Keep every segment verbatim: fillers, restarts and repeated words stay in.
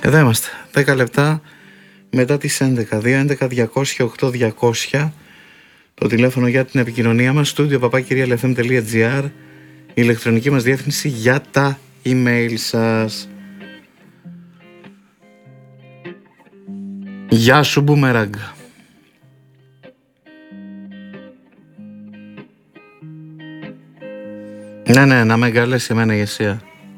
Εδώ είμαστε, δέκα λεπτά μετά τις έντεκα. δύο έντεκα διακόσια οκτώ διακόσια το τηλέφωνο για την επικοινωνία μας. Στούντιο παπάκυριαλεφm τελεία εφ εμ τελεία τζι άρ, η ηλεκτρονική μας διεύθυνση για τα email σας. Γεια σου Μπούμεραγκ. Ναι, ναι, να με εγκαλέσει εμένα η Εσία.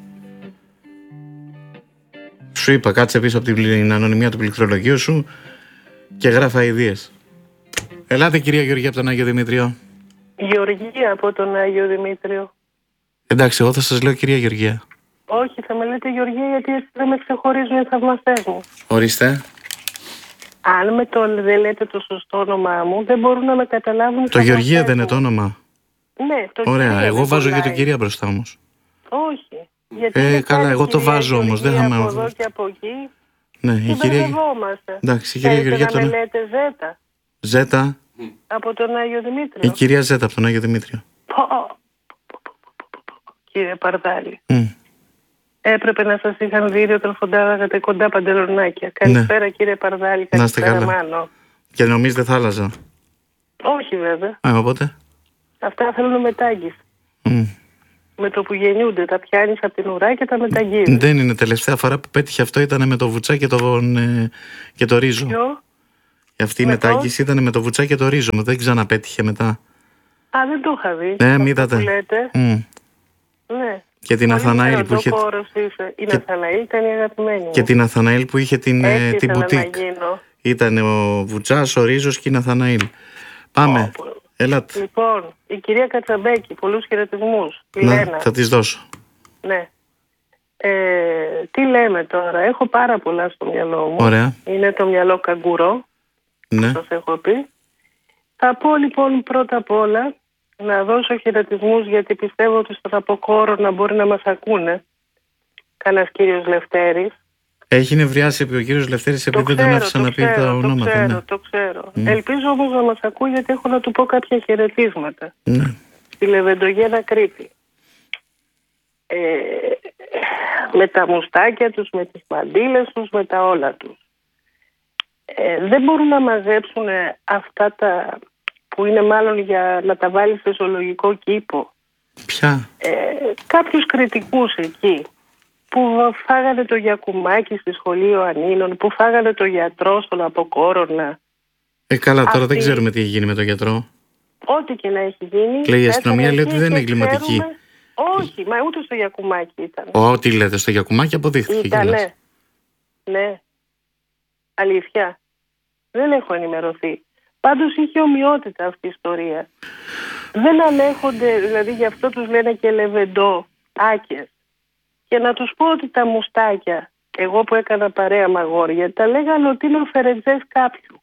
Σου είπα, κάτσε πίσω από την ανωνυμία του πληκτρολογίου σου και γράφα ιδίες. Ελάτε κυρία Γεωργία από τον Άγιο Δημήτριο. Γεωργία από τον Άγιο Δημήτριο. Εντάξει, εγώ θα σας λέω κυρία Γεωργία. Όχι, θα με λέτε Γεωργία, γιατί έτσι δεν με ξεχωρίζουν οι θαυμαστές μου. Ορίστε. Αν με το δεν λέτε το σωστό όνομά μου, δεν μπορούν να με καταλάβουν. Το Γεωργία δεν είναι το όνομα. Ναι, το Ωραία, Γεωργία εγώ βάζω και το κυρία μπροστά όμως. Όχι. Γιατί ε, καλά, εγώ το βάζω όμως. Δεν θα με... από εδώ και από εκεί. Ναι, η κυρία... Εντάξει, η κυρία Γεωργία τον... να με λέτε Ζέτα. Ζέτα. Από τον Άγιο Δημήτριο. Η κυρία Ζέτα από τον Άγιο Δημήτριο. Πω. Κύριε Παρδάλη. Mm. Έπρεπε να σας είχαν δει δύο τροφοντάραγατε κοντά παντελονάκια. Καλησπέρα ναι. Κύριε Παρδάλη, καλησπέρα Μάνο. Και νομίζετε θα άλλαζα? Όχι βέβαια. Α, οπότε. Αυτά θέλουν μετάγγιση. Mm. Με το που γεννιούνται τα πιάνεις από την ουρά και τα μεταγγίζεις. Δεν είναι, τελευταία φορά που πέτυχε αυτό ήταν με το βουτσά και το, ε, και το ρίζο. Ποιο? Αυτή η μετάγγιση ήταν με το βουτσά και το ρίζο. Δεν ξαναπέτυχε μετά. Α, δεν το είχα δει. Ναι, μη είδατε. Mm. Ναι. Και την Αθαναήλ που είχε. Η και... Αθαναήλ ήταν η αγαπημένη. Και την Αθαναήλ που είχε την, Έτσι την μπουτίκ. Ήταν ο Βουτσάς, ο Ρίζος και η Αθαναήλ. Πάμε. Oh, Έλατε. Λοιπόν, η κυρία Κατσαμπέκη, πολλούς χαιρετισμούς. Ναι, θα τις δώσω. Ναι. Ε, τι λέμε τώρα, έχω πάρα πολλά στο μυαλό μου. Ωραία. Είναι το μυαλό καγκουρό. Ναι. Σας έχω πει. Θα πω λοιπόν πρώτα απ' όλα να δώσω χαιρετισμούς, γιατί πιστεύω ότι στον Αποκόρο να μπορεί να μας ακούνε κανένας κύριος Λευτέρης. Έχει νευριάσει ο κύριος Λευτέρης επειδή δεν τον άφησα να πει τα ονόματα. Το ξέρω, ναι. το ξέρω. Mm. Ελπίζω όμως να μας ακούει, γιατί έχω να του πω κάποια χαιρετίσματα. Ναι. Στη Λεβεντογένα Κρήτη. Ε, με τα μουστάκια τους, με τις μαντήλες τους, με τα όλα τους. Ε, δεν μπορούν να μαζέψουν αυτά τα... που είναι μάλλον για να τα βάλει σε ζωολογικό κήπο. Ποια? Ε, κάποιους κριτικούς εκεί που φάγανε το γιακουμάκι στη σχολείο Ανίνων, που φάγανε το γιατρό στον Αποκόρονα. Ε, καλά, τώρα Αυτή... δεν ξέρουμε τι έχει γίνει με τον γιατρό. Ό,τι και να έχει γίνει. Λέει η αστυνομία, λέει ότι δεν είναι εγκληματική. Ξέρουμε... Όχι, μα ούτε στο γιακουμάκι ήταν. Ό,τι λέτε, στο γιακουμάκι αποδείχθηκε. Ήταν, ναι. Ναι. Αλήθεια. Δεν έχω ενημερωθεί. Πάντως είχε ομοιότητα αυτή η ιστορία. Δεν ανέχονται, δηλαδή γι' αυτό τους λένε και λεβεντό, άκες. Και να τους πω ότι τα μουστάκια, εγώ που έκανα παρέα με αγόρια, τα λέγανε ότι είναι ο φερετζές κάποιου.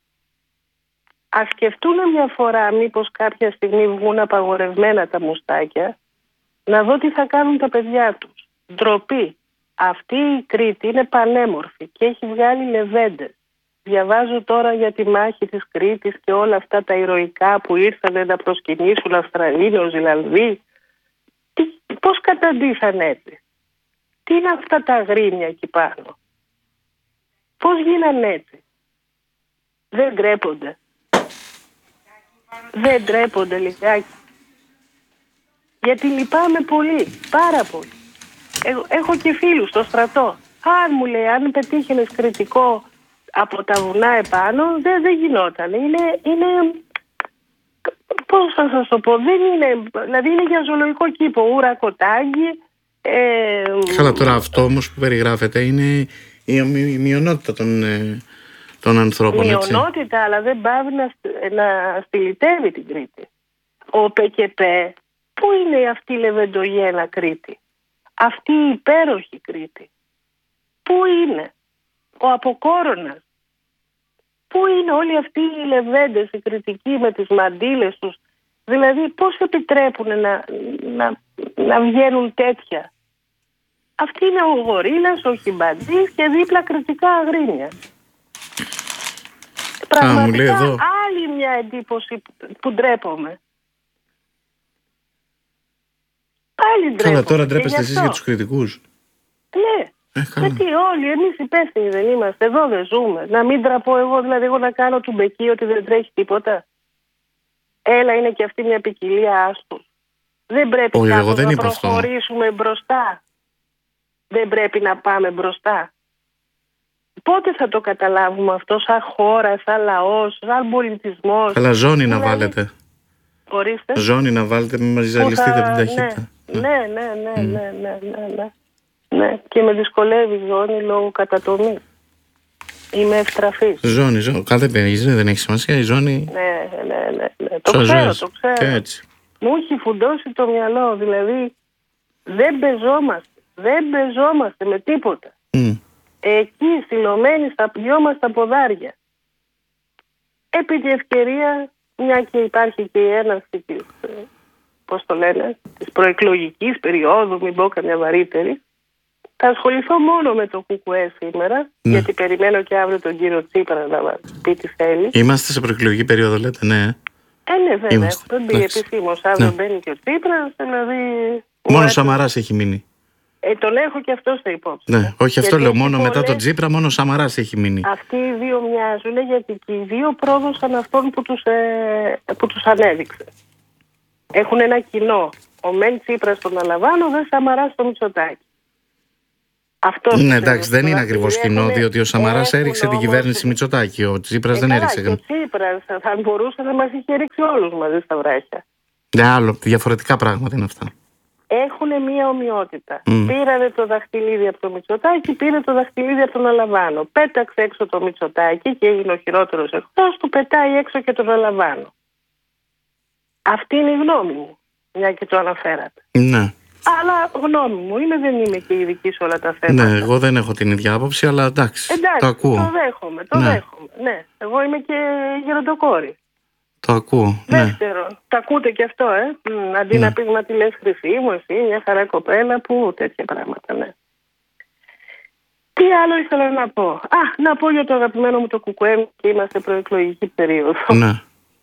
Ας σκεφτούν μια φορά μήπως κάποια στιγμή βγουν απαγορευμένα τα μουστάκια, να δω τι θα κάνουν τα παιδιά τους. Ντροπή. Αυτή η Κρήτη είναι πανέμορφη και έχει βγάλει λεβέντες. Διαβάζω τώρα για τη μάχη της Κρήτης και όλα αυτά τα ηρωικά που ήρθαν να προσκυνήσουν Αυστραλοί, Νεοζηλανδοί. Τι, πώς καταντήσαν έτσι? Τι είναι αυτά τα γρήμια εκεί πάνω? Πώς γίναν έτσι? Δεν ντρέπονται. Δεν ντρέπονται λιγάκι. Γιατί λυπάμαι πολύ, πάρα πολύ. Έχω, έχω και φίλους στο στρατό. Αν μου λέει, αν πετύχαινες κριτικό από τα βουνά επάνω, δεν, δεν γινόταν. Είναι, είναι, πώς θα σας το πω, δεν είναι, δηλαδή είναι για ζωολογικό κήπο, ούρα, κοτάγι. Ε, Καλά, τώρα αυτό όμως που περιγράφεται είναι η, η μειονότητα των, ε, των ανθρώπων. Μειονότητα, έτσι. Αλλά δεν πάβει να, να στυλιτεύει την Κρήτη. Ο ΠΚΠ, πού είναι αυτή η Λεβεντογένα Κρήτη? Αυτή η υπέροχη Κρήτη. Πού είναι? Ο Αποκόρονας. Πού είναι όλοι αυτοί οι λεβέντες, οι κριτικοί με τις μαντήλες τους? Δηλαδή πώς επιτρέπουν να, να, να βγαίνουν τέτοια? Αυτή είναι ο Γορίλας, ο Χιμπαντής και δίπλα κριτικά αγρίνια. Πραγματικά εδώ. άλλη μια εντύπωση που ντρέπομαι. Πάλι ντρέπομαι. Καλά, τώρα ντρέπεστε εσείς για τους κριτικούς? Ναι. Ε, Γιατί όλοι εμείς υπεύθυνοι δεν είμαστε, εδώ δεν ζούμε. Να μην τραπώ εγώ, δηλαδή εγώ να κάνω του μπεκί ότι δεν τρέχει τίποτα. Έλα, είναι και αυτή μια ποικιλία άστου. Δεν πρέπει Όχι, κάπως δεν να είπα αυτό. προχωρήσουμε μπροστά. Δεν πρέπει να πάμε μπροστά. Πότε θα το καταλάβουμε αυτό σαν χώρα, σαν λαός, σαν πολιτισμός? Αλλά ζώνη να Δηλαδή, βάλετε. ορίστε. Ζώνη να βάλετε, μην μας ζαλιστείτε από την ταχύτητα. Ναι, ναι, ναι, ναι, ναι, ναι, ναι, ναι. Ναι. Και με δυσκολεύει η ζώνη λόγω κατατομής. Είμαι ευτραφής. Ζώνη, ζώνη. Κάθε παιδί δεν έχει σημασία. Η ζώνη. Ναι, ναι, ναι, ναι. Το ξέρω, το ξέρω. Και έτσι. Μου έχει φουντώσει το μυαλό. Δηλαδή δεν πεζόμαστε. Δεν πεζόμαστε με τίποτα. Mm. Εκεί στυλωμένοι στα δυο μας τα ποδάρια. Επί τη ευκαιρία, μια και υπάρχει και η έναρξη της, πώς το λένε, της προεκλογικής περίοδου, μην πω καμιά βαρύτερη, θα ασχοληθώ μόνο με το ΚΚΕ σήμερα, ναι. γιατί περιμένω και αύριο τον κύριο Τσίπρα να μας πει τι θέλει. Είμαστε σε προεκλογική περίοδο, λέτε, ναι. Ε, ναι, βέβαια. Είμαστε. Έχουμε μπει επισήμως. Αύριο ναι. μπαίνει και ο Τσίπρας, δηλαδή... Μόνο ο Σαμαράς έχει μείνει. Ε, τον έχω και αυτό στα υπόψη. Ναι, όχι αυτό λέω. Μόνο πολλές... μετά τον Τσίπρα, μόνο ο Σαμαράς έχει μείνει. Αυτοί οι δύο μοιάζουν, γιατί και οι δύο πρόδωσαν αυτόν που τους, ε, που τους ανέδειξε. Έχουν ένα κοινό. Ο Μεν Τσίπρας τον Αλαβάνο, δεν Σαμαράς στο Μητσοτάκη. Αυτό ναι, εντάξει, δεν είναι ακριβώς κοινό, διότι ο Σαμαράς έριξε την κυβέρνηση Μητσοτάκη. Ο Τσίπρας ε, δεν έριξε. Και ο Τσίπρας θα μπορούσε να μας είχε ρίξει όλους μαζί στα βράχια. Ναι, άλλο, διαφορετικά πράγματα είναι αυτά. Έχουν μία ομοιότητα. Mm. Πήρανε το δαχτυλίδι από το Μητσοτάκη, πήρε το δαχτυλίδι από τον Αλαβάνο. Πέταξε έξω το Μητσοτάκη και έγινε ο χειρότερος εχθρός του, πετάει έξω και τον Αλαβάνο. Αυτή είναι η γνώμη μου, μια και το αναφέρατε. Ναι. Αλλά γνώμη μου είναι, δεν είμαι και ειδική σε όλα τα θέματα. Ναι, εγώ δεν έχω την ίδια άποψη, αλλά εντάξει, εντάξει το ακούω. Το δέχομαι, το ναι. δέχομαι. Ναι, εγώ είμαι και γεροντοκόρη. Το ακούω. Δεύτερον, ναι. το ακούτε και αυτό, ε. Αντί ναι. να πεις μα τι λες χρυσή μου, εσύ, μια χαρά κοπέλα, που τέτοια πράγματα, ναι. Τι άλλο ήθελα να πω? Α, να πω για το αγαπημένο μου το ΚΚΕ, και είμαστε προεκλογική περίοδο. Ναι.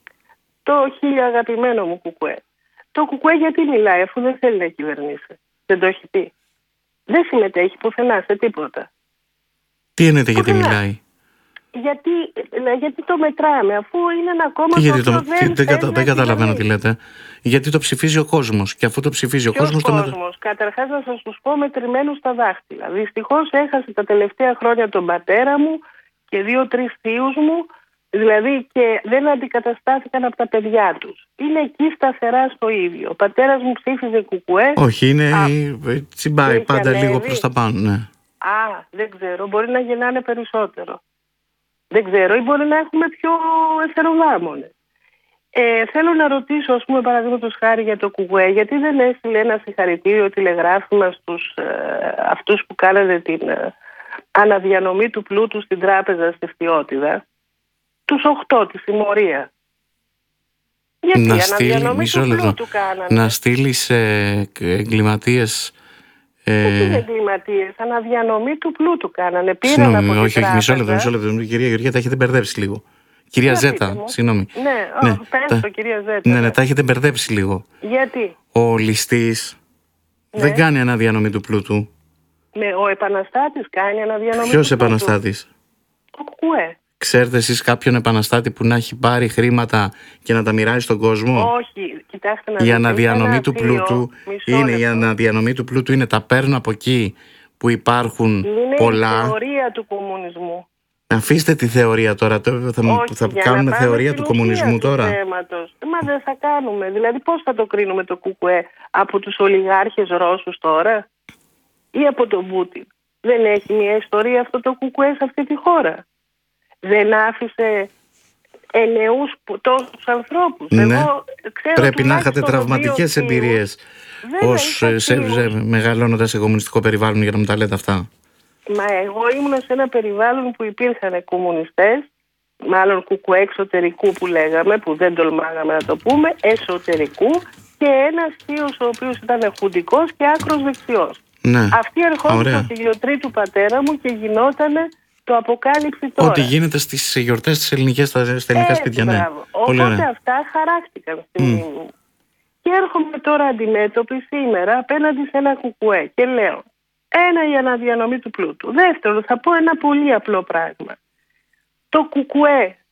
Το χίλια αγαπημένο μου ΚΚΕ. Το ΚΚΕ γιατί μιλάει, αφού δεν θέλει να κυβερνήσει? Δεν το έχει πει. Δεν συμμετέχει πουθενά σε τίποτα. Τι εννοείται γιατί μιλάει? Γιατί, γιατί το μετράμε, αφού είναι ένα κόμμα τι, το το, οποίο τι, δεν, δεν, κατα, δεν καταλαβαίνω τι λέτε. Γιατί το ψηφίζει ο κόσμος. Και αφού το ψηφίζει ο κόσμος... Ποιος κόσμος? Το... Καταρχάς να σας τους πω μετρημένους στα δάχτυλα. Δυστυχώς έχασε τα τελευταία χρόνια τον πατέρα μου και δύο-τρεις θείους μου, δηλαδή, και δεν αντικαταστάθηκαν από τα παιδιά τους. Είναι εκεί σταθερά στο ίδιο. Ο πατέρας μου ψήφιζε ΚΚΕ. Όχι, είναι Α, τσιμπάει πάντα ανέβει. Λίγο προς τα πάνω, ναι. Α, δεν ξέρω, μπορεί να γεννάνε περισσότερο. Δεν ξέρω, ή μπορεί να έχουμε πιο εθερογάμονες. Ε, θέλω να ρωτήσω, ας πούμε, παραδείγματος χάρη για το ΚΚΕ, γιατί δεν έστειλε ένα συγχαρητήριο τηλεγράφημα στους ε, αυτούς που κάνανε την ε, αναδιανομή του πλούτου στην τράπεζα στη Φτιώτιδα, τους οχτώ, τη συμμορία. Γιατί να αναδιανομή στείλει, του πλούτου κάνανε. Να στείλεις ε, εγκληματίες... Ε... Τι είναι εγκληματίες? Αναδιανομή του πλούτου κάνανε. Πήραν από την όχι, τράπεζα. Μισό λεπτό, μισό λεπτό. Κυρία Γεωργία, τα έχετε μπερδέψει λίγο. Κυρία Ζέτα, συγγνώμη. Ναι, ναι, πες το, κυρία Ζέτα. Ναι, ναι, ναι, τα έχετε μπερδέψει λίγο. Γιατί? Ο ληστής ναι. δεν κάνει αναδιανομή του πλούτου. Ναι, ο επαναστάτης κάνει αναδιανομή. Ποιος του πλούτου. επαναστάτης? Ο ΚΚΕ. Ξέρετε εσείς κάποιον επαναστάτη που να έχει πάρει χρήματα και να τα μοιράζει στον κόσμο? Όχι, κοιτάξτε να η αναδιανομή του πλούτου είναι η αναδιανομή του πλούτου είναι τα παίρνω από εκεί που υπάρχουν είναι πολλά. Είναι η θεωρία του κομμουνισμού. Αφήστε τη θεωρία τώρα. Θα, Όχι, θα κάνουμε θεωρία του κομμουνισμού τώρα. Θέματος. Μα δεν θα κάνουμε. Δηλαδή πώς θα το κρίνουμε το ΚΚΕ? Από τους ολιγάρχες Ρώσους τώρα ή από τον Πούτιν? Δεν έχει μια ιστορία αυτό το ΚΚΕ σε αυτή τη χώρα? Δεν άφησε ενεούς τόσους ανθρώπους? Ναι. Εγώ ξέρω πρέπει να είχατε τραυματικές εμπειρίες ως μεγαλώνοντας σε κομμουνιστικό περιβάλλον για να μου τα λέτε αυτά. Μα εγώ ήμουν σε ένα περιβάλλον που υπήρχαν κομμουνιστές, μάλλον ΚΚΕ εξωτερικού που λέγαμε, που δεν τολμάγαμε να το πούμε, εσωτερικού, και ένας θείος ο οποίος ήταν χουντικός και άκρος δεξιός. Ναι. Αυτοί ερχόντουσαν στη γιορτή του πατέρα μου και γινότανε το αποκάλυψη τώρα. Ό,τι γίνεται στις γιορτές στις ελληνικές, στα ελληνικά σπίτια, ναι. Οπότε αυτά χαράχτηκαν στη μνήμη mm. μου. Και έρχομαι τώρα αντιμέτωπη σήμερα απέναντι σε ένα ΚΚΕ και λέω, Ένα, η αναδιανομή του πλούτου. Δεύτερον, θα πω ένα πολύ απλό πράγμα. Το κουκουέ